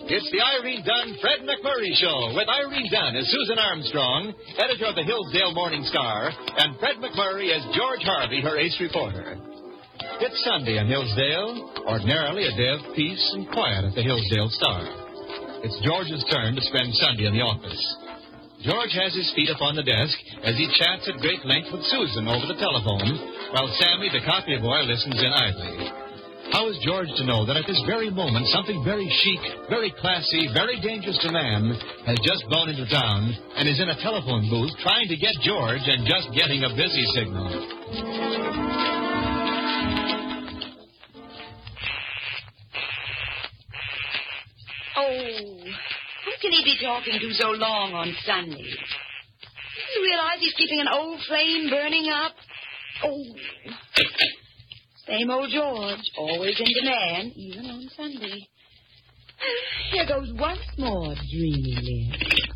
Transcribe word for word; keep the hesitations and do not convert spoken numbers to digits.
It's the Irene Dunn Fred McMurray Show with Irene Dunn as Susan Armstrong, editor of the Hillsdale Morning Star, and Fred McMurray as George Harvey, her ace reporter. It's Sunday in Hillsdale, ordinarily a day of peace and quiet at the Hillsdale Star. It's George's turn to spend Sunday in the office. George has his feet up on the desk as he chats at great length with Susan over the telephone, while Sammy, the copy boy, listens in idly. How is George to know that at this very moment something very chic, very classy, very dangerous to man has just blown into town and is in a telephone booth trying to get George and just getting a busy signal? Oh, who can he be talking to so long on Sunday? Does he realize he's keeping an old flame burning up? Oh, same old George, always in demand, even on Sunday. Here goes once more, dreamily.